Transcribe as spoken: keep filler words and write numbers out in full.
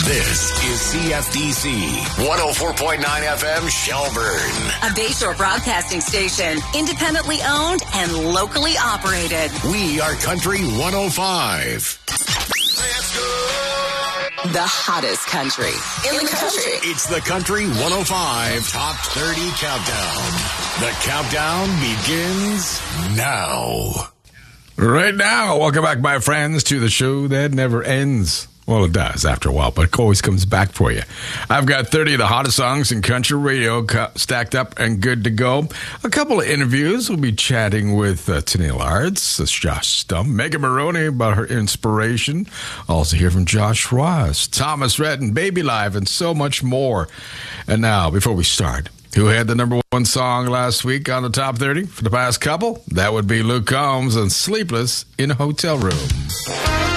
This is C F D C one oh four point nine F M Shelburne. A Bayshore broadcasting station, independently owned and locally operated. We are Country one oh five. Let's go. The hottest country in the country. It's the Country one oh five Top thirty Countdown. The countdown begins now. Right now, welcome back, my friends, to the show that never ends. Well, it does after a while, but it always comes back for you. I've got thirty of the hottest songs in country radio stacked up and good to go. A couple of interviews. We'll be chatting with uh, Tennille Arts, that's Josh Stump, Megan Maroney about her inspiration. Also hear from Josh Ross, Thomas Redden, Baby Live, and so much more. And now, before we start, who had the number one song last week on the top thirty for the past couple? That would be Luke Combs and Sleepless in a Hotel Room.